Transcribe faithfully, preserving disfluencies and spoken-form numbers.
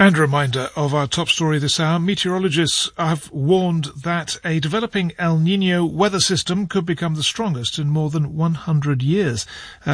And a reminder of our top story this hour. Meteorologists have warned that a developing El Niño weather system could become the strongest in more than one hundred years. Uh,